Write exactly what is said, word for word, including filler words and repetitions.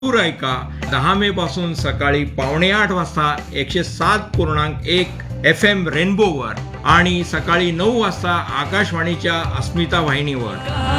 जरूर ऐका. दहा मे पासून सकाळी पावणे आठ वाजता एकशे सात पूर्णांक एक एफ एम रेनबोवर आणि सकाळी नऊ वाजता आकाशवाणीच्या अस्मिता वाहिनीवर.